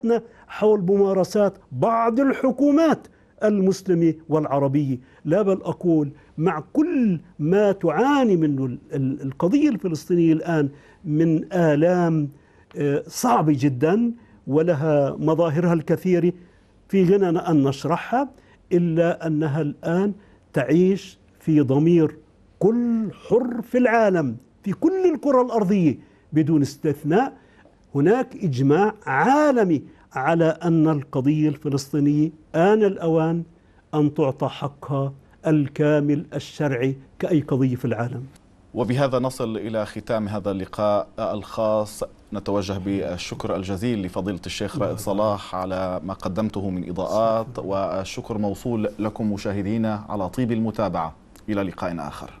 حول ممارسات بعض الحكومات المسلمة والعربية. لا بل أقول مع كل ما تعاني منه القضية الفلسطينية الآن من آلام صعبة جدا ولها مظاهرها الكثيرة في غنى أن نشرحها، إلا أنها الآن تعيش في ضمير كل حر في العالم في كل الكرة الأرضية بدون استثناء. هناك إجماع عالمي على أن القضية الفلسطينية آن الأوان أن تعطى حقها الكامل الشرعي كأي قضية في العالم. وبهذا نصل إلى ختام هذا اللقاء الخاص. نتوجه بالشكر الجزيل لفضيلة الشيخ رائد صلاح على ما قدمته من إضاءات، والشكر موصول لكم مشاهدينا على طيب المتابعة. إلى لقاء آخر.